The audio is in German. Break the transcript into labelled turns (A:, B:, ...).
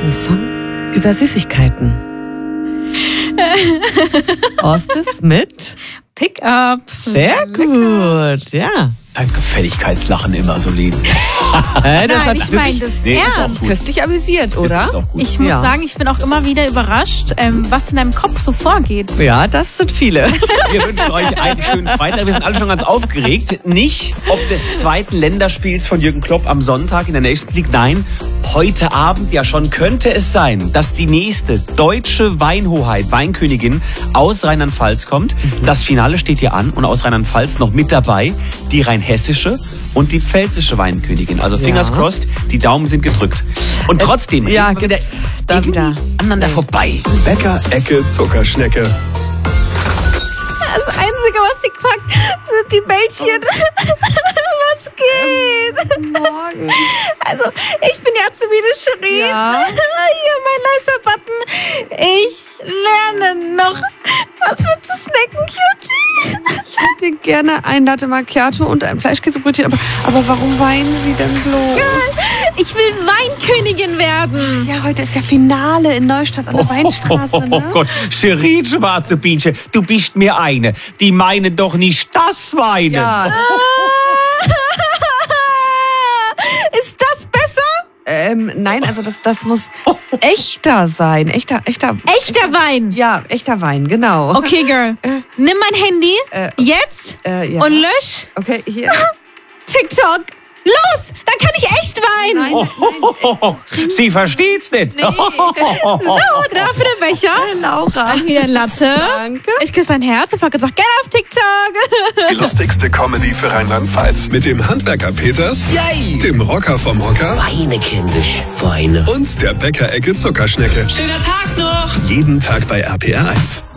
A: Ein Song über Süßigkeiten. Orstes mit
B: Pickup.
A: Sehr gut, ja.
C: Dein Gefälligkeitslachen immer so leben.
B: Nein, ich meine das ernst.
A: Köstlich amüsiert, oder?
C: Ist auch gut.
B: Ich muss sagen, ich bin auch immer wieder überrascht, was in deinem Kopf so vorgeht.
A: Ja, das sind viele.
C: Wir wünschen euch einen schönen Freitag. Wir sind alle schon ganz aufgeregt. Nicht ob des zweiten Länderspiels von Jürgen Klopp am Sonntag in der Nations League. Nein, heute Abend ja schon könnte es sein, dass die nächste deutsche Weinhoheit, Weinkönigin aus Rheinland-Pfalz kommt. Das Finale steht hier an und aus Rheinland-Pfalz noch mit dabei die rheinhessische und die pfälzische Weinkönigin. Also fingers crossed, die Daumen sind gedrückt. Und trotzdem
A: ja,
C: reden wir
A: gibt's da wieder
C: aneinander vorbei.
D: Bäcker Ecke Zuckerschnecke.
B: Das Einzige, was sie packt, sind die Bällchen. Was geht?
A: Morgen.
B: Also, ich bin ja Azubine Shirin.
A: Ja.
B: Hier, mein nicer Button. Ich lerne noch. Was willst du snacken, Cutie?
A: Ich hätte gerne ein Latte Macchiato und ein Fleischkäsebrötchen, aber warum weinen Sie denn bloß?
B: Ich will Weinkönigin werden.
A: Ja, heute ist ja Finale in Neustadt an der Weinstraße, ne?
C: Oh Gott, Shirin, schwarze Bienchen, du bist mir eine. Die meinen doch nicht das Weinen.
A: Ja.
B: Ist das besser?
A: Nein, also das muss echter sein. Echter
B: Wein.
A: Ja, echter Wein, genau.
B: Okay, Girl. Nimm mein Handy jetzt
A: ja.
B: und lösch
A: Okay, hier.
B: TikTok. Los, dann kann ich echt weinen.
A: Nein.
C: Sie versteht's nicht.
B: So, dafür der Becher.
A: Laura.
B: Hier ein Latte.
A: Danke.
B: Ich küsse dein Herz und jetzt auch gerne auf TikTok.
D: Die lustigste Comedy für Rheinland-Pfalz. Mit dem Handwerker Peters,
C: Yay.
D: dem Rocker vom Hocker
E: Weine, kindisch, Weine.
D: und der Bäcker Ecke Zuckerschnecke.
E: Schöner Tag noch!
D: Jeden Tag bei RPR 1.